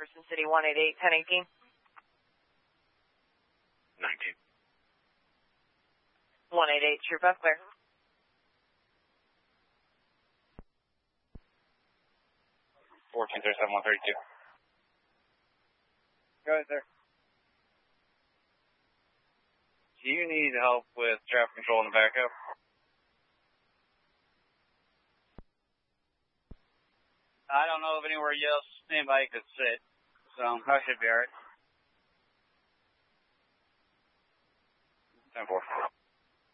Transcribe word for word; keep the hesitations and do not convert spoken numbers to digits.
Jefferson City, one eight eight, ten eighteen. nineteen. one eight eight, True Buck, clear. fourteen thirty-seven, one thirty-two. Go ahead, sir. Do you need help with traffic control in the backup? I don't know of anywhere else anybody could sit, so I should be alright. ten four.